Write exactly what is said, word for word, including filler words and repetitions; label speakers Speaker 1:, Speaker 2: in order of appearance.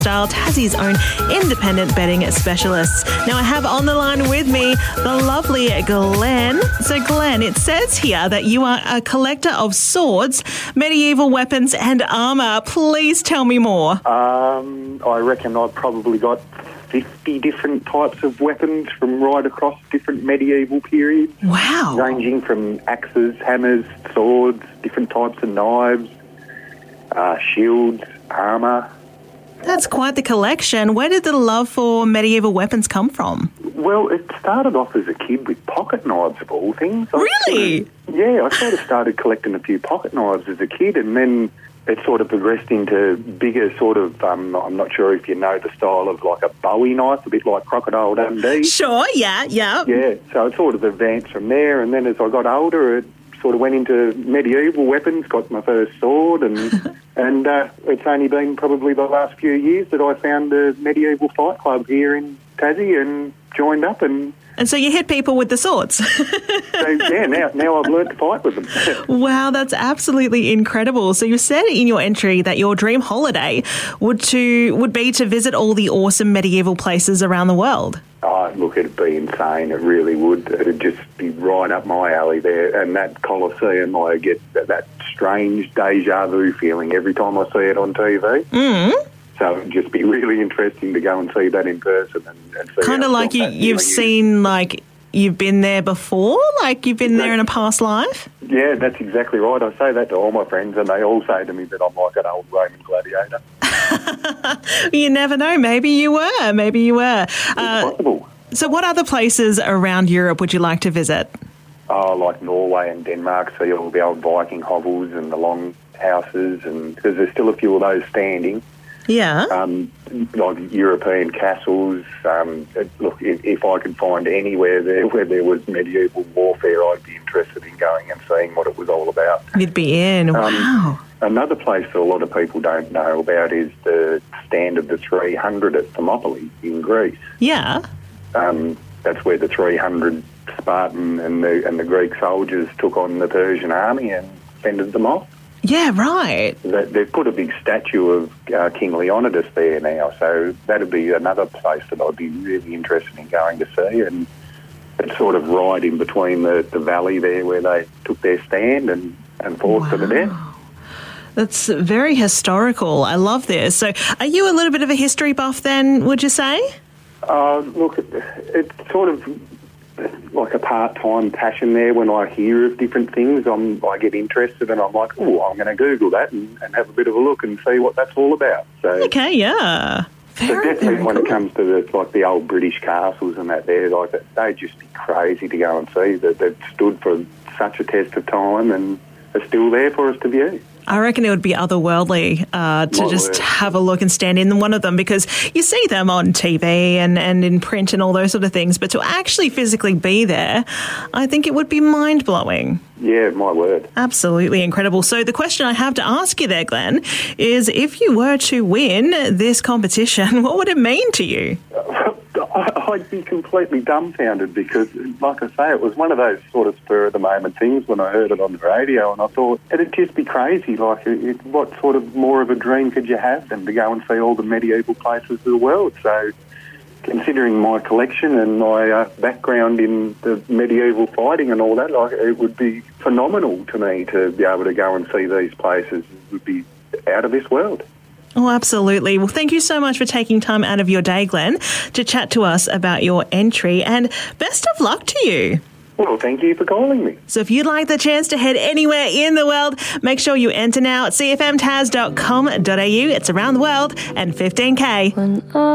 Speaker 1: Style, Tassie's own independent bedding specialists. Now I have on the line with me the lovely Glenn. So Glenn, it says here that you are a collector of swords, medieval weapons and armour. Please tell me more.
Speaker 2: Um, I reckon I've probably got fifty different types of weapons from right across different medieval periods.
Speaker 1: Wow.
Speaker 2: Ranging from axes, hammers, swords, different types of knives, uh, shields, armour.
Speaker 1: That's quite the collection. Where did the love for medieval weapons come from?
Speaker 2: Well, it started off as a kid with pocket knives, of all things. I
Speaker 1: Really?
Speaker 2: Sort of, yeah, I sort of started collecting a few pocket knives as a kid, and then it sort of progressed into bigger sort of, um, I'm not sure if you know the style of like a Bowie knife, a bit like Crocodile Dundee.
Speaker 1: Sure, yeah, yeah.
Speaker 2: Yeah, so it sort of advanced from there, and then as I got older, it sort of went into medieval weapons, got my first sword, and and uh, it's only been probably the last few years that I found a medieval fight club here in Tassie and joined up, and
Speaker 1: And so you hit people with the swords.
Speaker 2: so yeah, now now I've learned to fight with them.
Speaker 1: Wow, that's absolutely incredible. So you said in your entry that your dream holiday would to would be to visit all the awesome medieval places around the world.
Speaker 2: Oh, look, it'd be insane. It really would. It'd just be right up my alley there. And that Colosseum, I get that, that strange deja vu feeling every time I see it on T V.
Speaker 1: Mm.
Speaker 2: So it'd just be really interesting to go and see that in person. And, and see
Speaker 1: Kind of
Speaker 2: how
Speaker 1: like
Speaker 2: strong
Speaker 1: you,
Speaker 2: that
Speaker 1: you've
Speaker 2: feeling is.
Speaker 1: seen, like you've been there before, like you've been there in a past life.
Speaker 2: Yeah, that's exactly right. I say that to all my friends, and they all say to me that I'm like an old Roman gladiator.
Speaker 1: You never know. Maybe you were. Maybe you were.
Speaker 2: It's
Speaker 1: Uh,
Speaker 2: possible.
Speaker 1: so what other places around Europe would you like to visit?
Speaker 2: Oh, like Norway and Denmark, see all the old Viking hovels and the long houses, and because there's still a few of those standing.
Speaker 1: Yeah.
Speaker 2: Um, like European castles. Um, it, look, if, if I could find anywhere there where there was medieval warfare, I'd be interested in going and seeing what it was all about.
Speaker 1: You'd be in. Wow.
Speaker 2: Another place that a lot of people don't know about is the stand of the three hundred at Thermopylae in Greece.
Speaker 1: Yeah.
Speaker 2: Um, that's where the three hundred Spartan and the, and the Greek soldiers took on the Persian army and fended them off.
Speaker 1: Yeah, right.
Speaker 2: They- They've put a big statue of uh, King Leonidas there now, so that'd be another place that I'd be really interested in going to see. And it's sort of right in between the, the valley there where they took their stand and, and fought to the death.
Speaker 1: That's very historical. I love this. So are you a little bit of a history buff then, would you say?
Speaker 2: Uh, look, it, it's sort of like a part-time passion there. When I hear of different things, I'm, I get interested and I'm like, oh, I'm going to Google that and, and have a bit of a look and see what that's all about. So,
Speaker 1: Okay, yeah.
Speaker 2: so
Speaker 1: Very,
Speaker 2: definitely
Speaker 1: very
Speaker 2: when
Speaker 1: cool.
Speaker 2: it comes to the, like the old British castles and that there, like they'd just be crazy to go and see. That they've stood for such a test of time and are still there for us to view.
Speaker 1: I reckon it would be otherworldly uh, to
Speaker 2: My
Speaker 1: just
Speaker 2: word.
Speaker 1: have a look and stand in one of them, because you see them on T V and, and in print and all those sort of things, but to actually physically be there, I think it would be mind-blowing.
Speaker 2: Yeah, my word.
Speaker 1: Absolutely incredible. So the question I have to ask you there, Glenn, is if you were to win this competition, what would it mean to you?
Speaker 2: I'd be completely dumbfounded because, like I say, it was one of those sort of spur-of-the-moment things when I heard it on the radio, and I thought it'd just be crazy. Like, it, it, what sort of more of a dream could you have than to go and see all the medieval places of the world? So, considering my collection and my uh, background in the medieval fighting and all that, like, it would be phenomenal to me to be able to go and see these places. It would be out of this world.
Speaker 1: Oh, absolutely. Well, thank you so much for taking time out of your day, Glenn, to chat to us about your entry, and best of luck to you.
Speaker 2: Well, thank you for calling me.
Speaker 1: So if you'd like the chance to head anywhere in the world, make sure you enter now at c f m tas dot com dot a u. It's around the world and fifteen K.